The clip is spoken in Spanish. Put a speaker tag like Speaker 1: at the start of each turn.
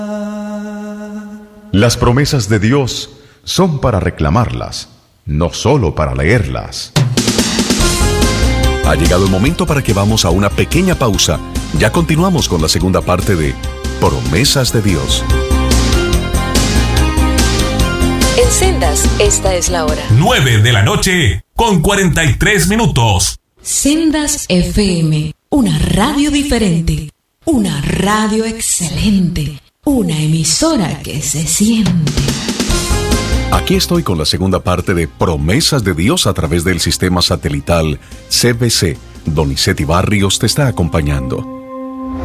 Speaker 1: Las promesas de Dios son para reclamarlas, no solo para leerlas.
Speaker 2: Ha llegado el momento para que vamos a una pequeña pausa. Ya continuamos con la segunda parte de Promesas de Dios.
Speaker 3: En Sendas, esta es la hora.
Speaker 4: 9 de la noche con 43 minutos.
Speaker 5: Sendas FM, una radio diferente, una radio excelente, una emisora que se siente.
Speaker 2: Aquí estoy con la segunda parte de Promesas de Dios a través del sistema satelital CBC. Donizetti Barrios te está acompañando.